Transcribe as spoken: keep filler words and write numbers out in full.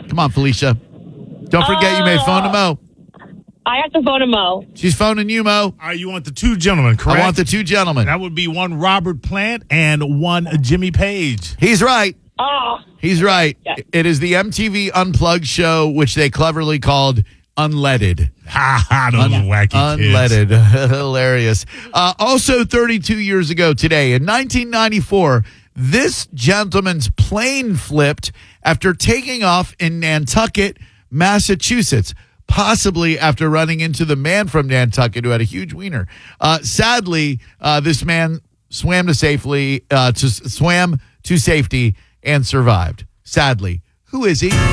Come on, Felicia. Don't forget you may phone to Mo. I have to phone a Mo. She's phoning you, Mo. All right, you want the two gentlemen, correct? I want the two gentlemen. That would be one Robert Plant and one Jimmy Page. He's right. Oh. He's right. Yes. It is the M T V Unplugged show, which they cleverly called Unleaded. Ha ha, those Un- wacky Unleaded. kids. Hilarious. Uh, also, thirty-two years ago today, in nineteen ninety-four, this gentleman's plane flipped after taking off in Nantucket, Massachusetts, possibly after running into the man from Nantucket who had a huge wiener. Uh, sadly, uh, this man swam to safely, uh, to swam to safety and survived. Sadly, who is he?